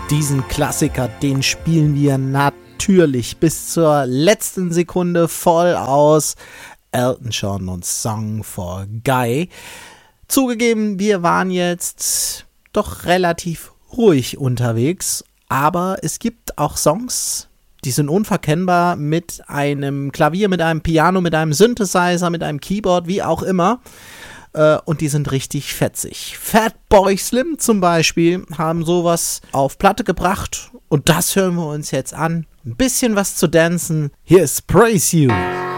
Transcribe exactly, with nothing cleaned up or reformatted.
Diesen Klassiker, den spielen wir natürlich bis zur letzten Sekunde voll aus. Elton John und Song for Guy. Zugegeben, wir waren jetzt doch relativ ruhig unterwegs, aber es gibt auch Songs, die sind unverkennbar mit einem Klavier, mit einem Piano, mit einem Synthesizer, mit einem Keyboard, wie auch immer. Und die sind richtig fetzig. Fatboy Slim zum Beispiel haben sowas auf Platte gebracht. Und das hören wir uns jetzt an. Ein bisschen was zu dancen. Hier ist Praise You.